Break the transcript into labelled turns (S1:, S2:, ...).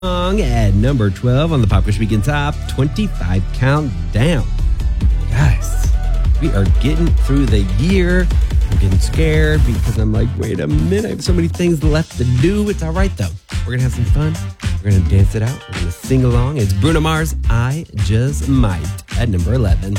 S1: song at number 12 on the Pop Quiz Weekend Top 25 Countdown. Guys, we are getting through the year. I'm getting scared because I'm like, wait a minute, I have so many things left to do. It's all right, though. We're going to have some fun. We're going to dance it out. We're going to sing along. It's Bruno Mars, I Just Might, at number 11.